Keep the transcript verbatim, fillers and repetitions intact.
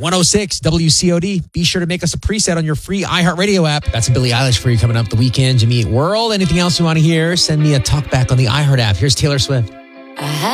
one oh six W C O D. Be sure to make us a preset on your free iHeartRadio app. That's some Billie Eilish for you coming up the weekend. Jimmy Eat World. Anything else you want to hear? Send me a talk back on the iHeart app. Here's Taylor Swift. I